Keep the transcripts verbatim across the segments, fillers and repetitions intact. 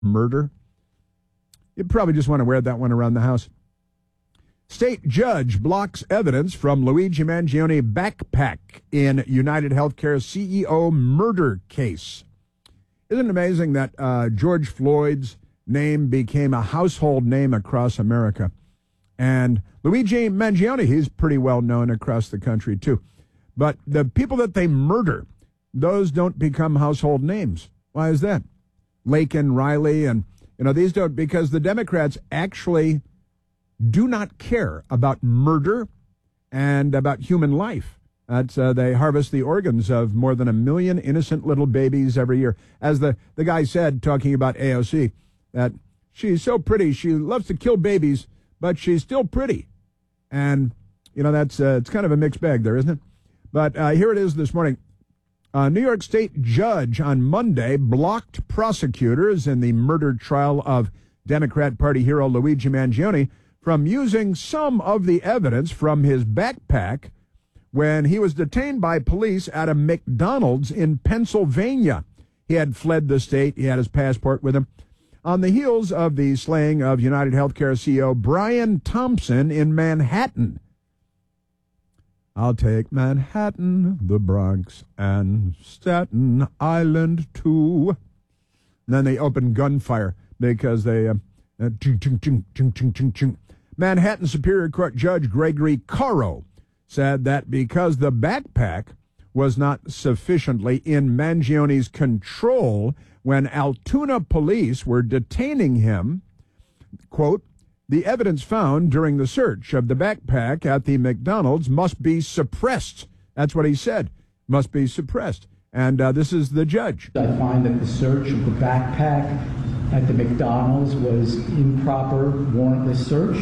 Murder. You probably just want to wear that one around the house. State judge blocks evidence from Luigi Mangione backpack in United Healthcare C E O murder case. Isn't it amazing that uh, George Floyd's name became a household name across America? And Luigi Mangione, he's pretty well known across the country, too. But the people that they murder, those don't become household names. Why is that? Laken, Riley, and, you know, these don't, because the Democrats actually do not care about murder and about human life. That's, uh, they harvest the organs of more than a million innocent little babies every year. As the, the guy said, talking about A O C, that she's so pretty, she loves to kill babies, but she's still pretty. And, you know, that's uh, it's kind of a mixed bag there, isn't it? But uh, here it is this morning. A New York State judge on Monday blocked prosecutors in the murder trial of Democrat Party hero Luigi Mangione from using some of the evidence from his backpack when he was detained by police at a McDonald's in Pennsylvania. He had fled the state. He had his passport with him. On the heels of the slaying of United Healthcare C E O Brian Thompson in Manhattan. I'll take Manhattan, the Bronx, and Staten Island, too. And then they opened gunfire because they... Uh, uh, chung, chung, chung, chung, chung, chung, chung. Manhattan Superior Court Judge Gregory Caro said that because the backpack was not sufficiently in Mangione's control when Altoona police were detaining him, quote, the evidence found during the search of the backpack at the McDonald's must be suppressed. That's what he said, must be suppressed. And uh, this is the judge. I find that the search of the backpack at the McDonald's was improper, warrantless search,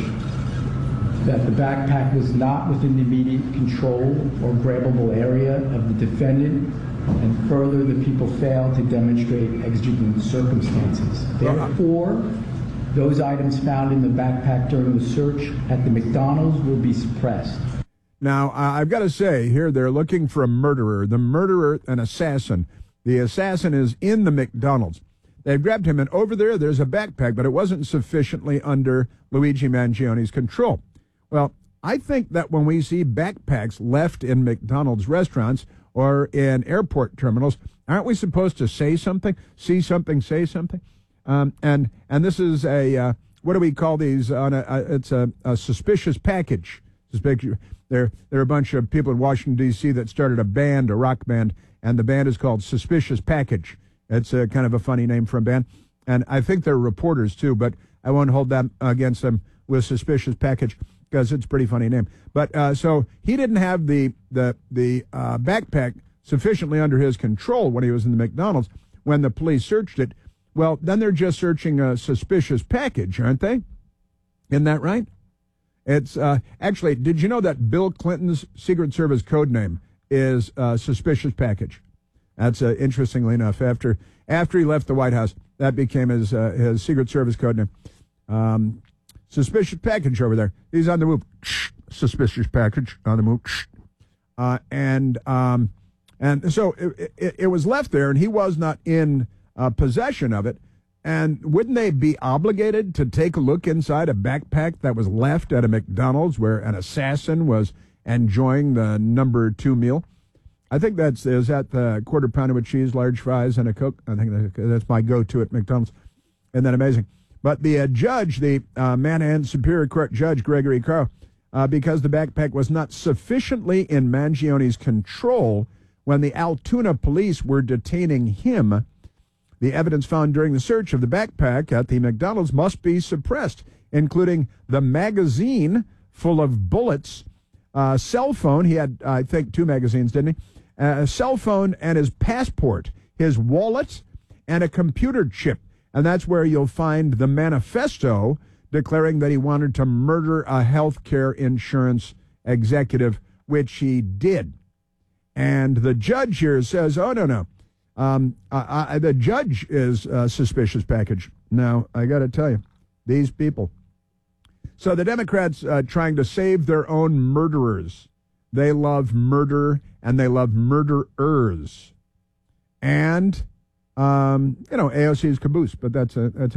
that the backpack was not within the immediate control or grabbable area of the defendant, and further, the people failed to demonstrate exigent circumstances. Therefore, those items found in the backpack during the search at the McDonald's will be suppressed. Now, I've got to say here, they're looking for a murderer. The murderer, an assassin. The assassin is in the McDonald's. They've grabbed him, and over there, there's a backpack, but it wasn't sufficiently under Luigi Mangione's control. Well, I think that when we see backpacks left in McDonald's restaurants or in airport terminals, aren't we supposed to say something, see something, say something? Um, and and this is a, uh, what do we call these? On a, a, it's a, a suspicious package. Suspicious. There, there are a bunch of people in Washington, D C that started a band, a rock band, and the band is called Suspicious Package. It's a, kind of a funny name for a band. And I think they're reporters, too, but I won't hold that against them with Suspicious Package because it's a pretty funny name. But uh, so he didn't have the, the, the uh, backpack sufficiently under his control when he was in the McDonald's when the police searched it. Well, then they're just searching a suspicious package, aren't they? Isn't that right? It's uh, actually, did you know that Bill Clinton's Secret Service code name is uh, Suspicious Package? That's uh, interestingly enough, after after he left the White House, that became his uh, his Secret Service code name. Um, suspicious package over there. He's on the move. Suspicious package on the move. Uh, and um, and so it, it, it was left there, and he was not in uh, possession of it. And wouldn't they be obligated to take a look inside a backpack that was left at a McDonald's where an assassin was enjoying the number two meal? I think that's, is that the quarter pounder with cheese, large fries, and a Coke? I think that's my go-to at McDonald's. Isn't that amazing? But the uh, judge, the uh, Manhattan Superior Court Judge Gregory Caro, uh, because the backpack was not sufficiently in Mangione's control when the Altoona police were detaining him, the evidence found during the search of the backpack at the McDonald's must be suppressed, including the magazine full of bullets, uh, cell phone. He had, I think, two magazines, didn't he? Uh, a cell phone and his passport, his wallet, and a computer chip. And that's where you'll find the manifesto declaring that he wanted to murder a health care insurance executive, which he did. And the judge here says, oh, no, no. Um, I, I, the judge is a suspicious package. Now, I got to tell you, these people. So the Democrats uh, trying to save their own murderers. They love murder, and they love murderers. And Um, you know, A O C's caboose, but that's a that's